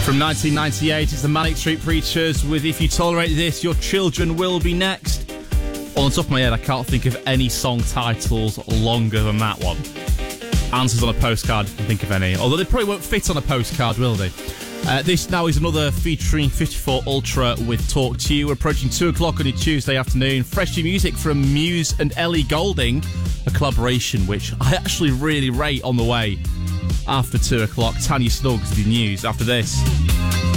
From 1998, it's the Manic Street Preachers with If You Tolerate This, Your Children Will Be Next. On the top of my head, I can't think of any song titles longer than that one. Answers on a postcard, I can think of any. Although they probably won't fit on a postcard, will they? This now is another featuring 54 Ultra with Talk To You. We're approaching 2 o'clock on your Tuesday afternoon. Fresh new music from Muse and Ellie Goulding, a collaboration which I actually really rate on the way. After 2 o'clock, Tanya Snuggs, the news after this.